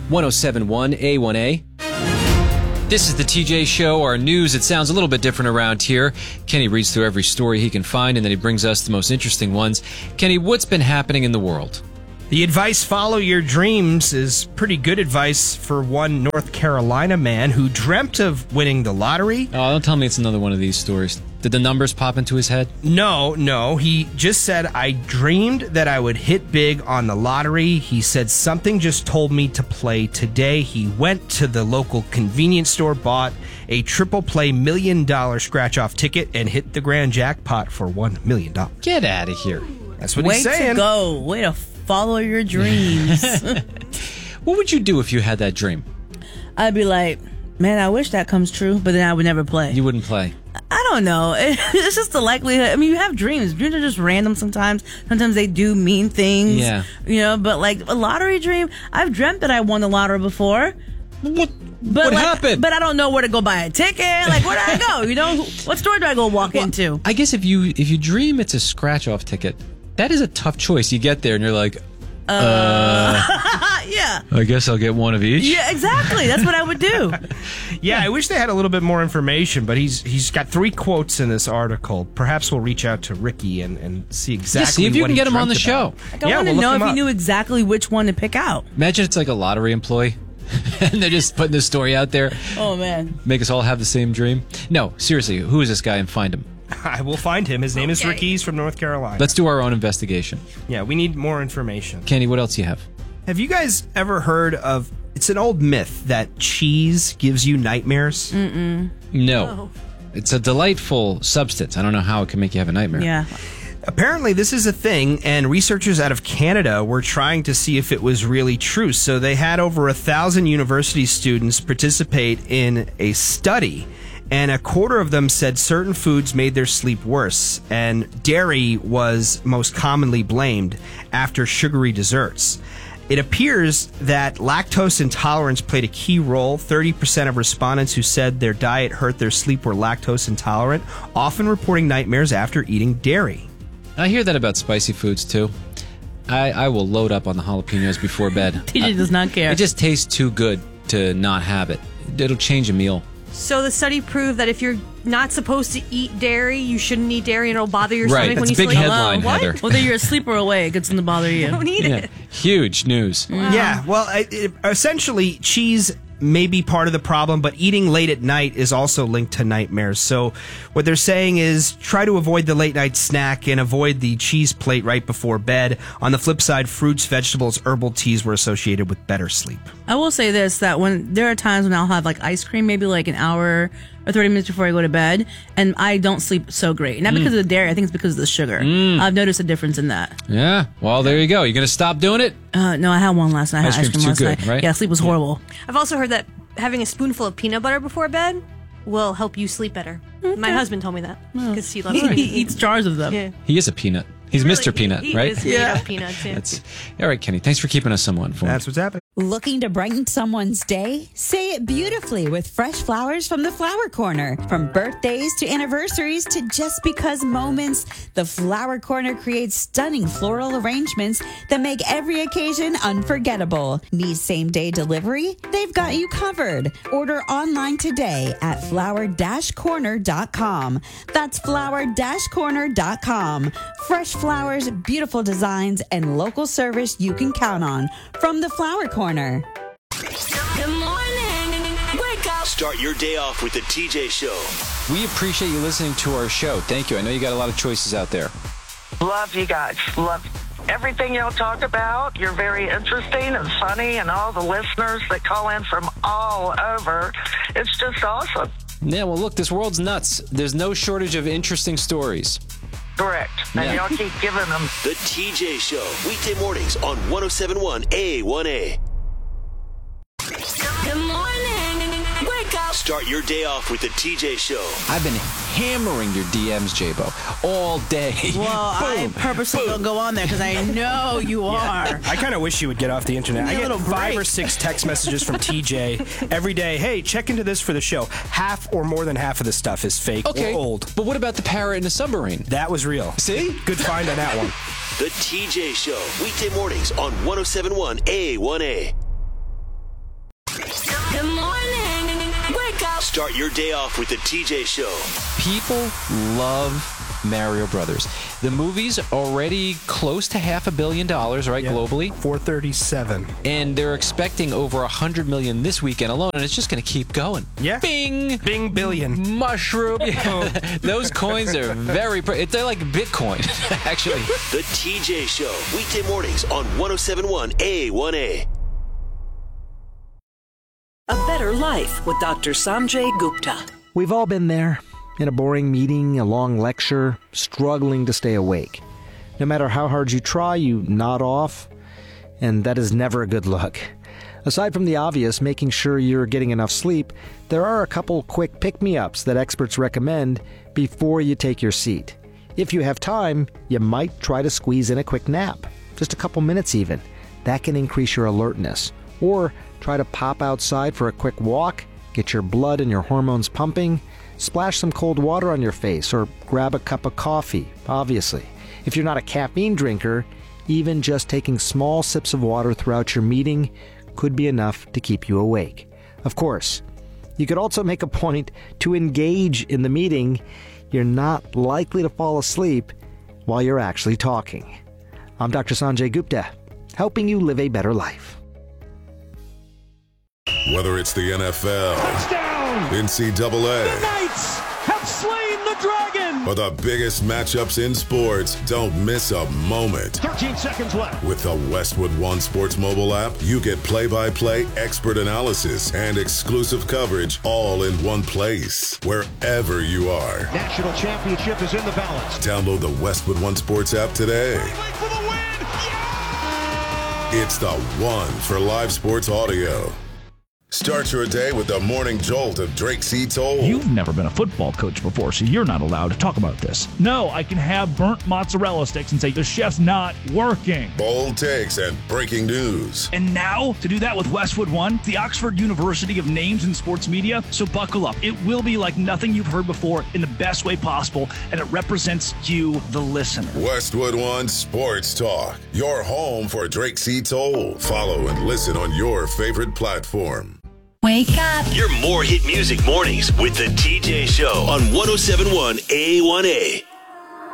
1071 A1A. This is the TJ Show, our news. It sounds a little bit different around here. Kenny reads through every story he can find, and then he brings us the most interesting ones. Kenny, what's been happening in the world? The advice, follow your dreams, is pretty good advice for one North Carolina man who dreamt of winning the lottery. Oh, don't tell me it's another one of these stories. Did the numbers pop into his head? No. He just said, I dreamed that I would hit big on the lottery. He said, something just told me to play today. He went to the local convenience store, bought a triple play $1 million scratch-off ticket, and hit the grand jackpot for $1 million. Get out of here. That's what he's saying. Way to go. Way to follow your dreams. What would you do if you had that dream? I'd be like, man, I wish that comes true, but then I would never play. You wouldn't play? I don't know. It's just the likelihood. I mean, you have dreams. Dreams are just random sometimes. Sometimes they do mean things. Yeah. You know, but like a lottery dream, I've dreamt that I won the lottery before. What happened? But I don't know where to go buy a ticket. Like, where do I go? You know, what store do I go walk into? I guess if you dream it's a scratch-off ticket, that is a tough choice. You get there and you're like, yeah. I guess I'll get one of each. Yeah, exactly. That's what I would do. Yeah, I wish they had a little bit more information, but he's got 3 quotes in this article. Perhaps we'll reach out to Ricky and see exactly see if you what can he get him on the dreamt show. about. Like, I want to know if he knew exactly which one to pick out. Imagine it's like a lottery employee. And they're just putting this story out there. Oh, man. Make us all have the same dream. No, seriously, who is this guy and find him? I will find him. His name is Ricky. He's from North Carolina. Let's do our own investigation. Yeah, we need more information. Kenny, what else do you have? Have you guys ever heard of, it's an old myth that cheese gives you nightmares? No. Oh. It's a delightful substance. I don't know how it can make you have a nightmare. Yeah. Apparently, this is a thing, and researchers out of Canada were trying to see if it was really true. So they had over 1,000 university students participate in a study, and a quarter of them said certain foods made their sleep worse, and dairy was most commonly blamed after sugary desserts. It appears that lactose intolerance played a key role. 30% of respondents who said their diet hurt their sleep were lactose intolerant, often reporting nightmares after eating dairy. I hear that about spicy foods, too. I will load up on the jalapenos before bed. TJ does not care. It just tastes too good to not have it. It'll change a meal. So the study proved that if you're not supposed to eat dairy, you shouldn't eat dairy and it'll bother your Right, stomach when that's you a big sleep. headline, What? Heather. Whether you're asleep or awake, it's going to bother you. Don't eat Yeah. it. Huge news. Wow. Yeah, well, essentially, cheese may be part of the problem, but eating late at night is also linked to nightmares. So what they're saying is try to avoid the late night snack and avoid the cheese plate right before bed. On the flip side, fruits, vegetables, herbal teas were associated with better sleep. I will say this, that when there are times when I'll have like ice cream, maybe like an hour or 30 minutes before I go to bed, and I don't sleep so great. Not because of the dairy, I think it's because of the sugar. I've noticed a difference in that. Yeah, well, there you go. You going to stop doing it? No, I had one last night. I Ice had ice cream's cream too last good, night. right? Yeah, sleep was horrible. I've also heard that having a spoonful of peanut butter before bed will help you sleep better. My husband told me that because he loves He peanut. eats jars of them. Yeah. He is a peanut. He's Mr. Peanut, he right? Is made of peanuts, yeah. That's all right, Kenny. Thanks for keeping us somewhat informed. That's what's happening. Looking to brighten someone's day? Say it beautifully with fresh flowers from the Flower Corner. From birthdays to anniversaries to just because moments, the Flower Corner creates stunning floral arrangements that make every occasion unforgettable. Need same-day delivery? They've got you covered. Order online today at flower-corner.com. That's flower-corner.com. Fresh flowers, beautiful designs, and local service you can count on from the Flower Corner. Good morning. Wake up. Start your day off with the TJ Show. We appreciate you listening to our show. Thank you. I know you got a lot of choices out there. Love you guys. Love everything y'all talk about. You're very interesting and funny, and all the listeners that call in from all over. It's just awesome. Yeah, well, look, this world's nuts. There's no shortage of interesting stories. Correct. And y'all keep giving them. The TJ Show. Weekday mornings on 1071 A1A. Good morning. Wake up. Start your day off with the TJ Show. I've been hammering your DMs, J-Bo, all day. Well, I purposely don't go on there because I know you are. I kind of wish you would get off the internet. I Need a get little 5 break. or 6 text messages from TJ every day. Hey, check into this for the show. Half or more than half of the stuff is fake Okay, or old. but what about the parrot in the submarine? That was real. See? Good find on that one. The TJ Show. Weekday mornings on 1071 A1A. Start your day off with the TJ Show. People love Mario Brothers. The movie's already close to $500 million, right, globally? 437. And they're expecting over 100 million this weekend alone, and it's just going to keep going. Yeah. Bing! Bing billion. Mushroom. Those coins are they're like Bitcoin, actually. The TJ Show. Weekday mornings on 107.1 A1A. A Better Life with Dr. Sanjay Gupta. We've all been there. In a boring meeting, a long lecture, struggling to stay awake. No matter how hard you try, you nod off, and that is never a good look. Aside from the obvious, making sure you're getting enough sleep, there are a couple quick pick-me-ups that experts recommend before you take your seat. If you have time, you might try to squeeze in a quick nap, just a couple minutes even. That can increase your alertness. Or try to pop outside for a quick walk, get your blood and your hormones pumping, splash some cold water on your face, or grab a cup of coffee, obviously. If you're not a caffeine drinker, even just taking small sips of water throughout your meeting could be enough to keep you awake. Of course, you could also make a point to engage in the meeting. You're not likely to fall asleep while you're actually talking. I'm Dr. Sanjay Gupta, helping you live a better life. Whether it's the NFL, touchdown! NCAA, the Knights have slain the dragon! or the biggest matchups in sports, don't miss a moment. 13 seconds left. With the Westwood One Sports mobile app, you get play-by-play expert analysis and exclusive coverage all in one place, wherever you are. National championship is in the balance. Download the Westwood One Sports app today. For the win! Yeah! It's the one for live sports audio. Start your day with the morning jolt of Drake C. Toll. You've never been a football coach before, so you're not allowed to talk about this. No, I can have burnt mozzarella sticks and say, the chef's not working. Bold takes and breaking news. And now, to do that with Westwood One, the Oxford University of Names in Sports Media, so buckle up. It will be like nothing you've heard before in the best way possible, and it represents you, the listener. Westwood One Sports Talk, your home for Drake C. Toll. Follow and listen on your favorite platform. Wake up. Your more hit music mornings with the TJ Show on 107.1 A1A.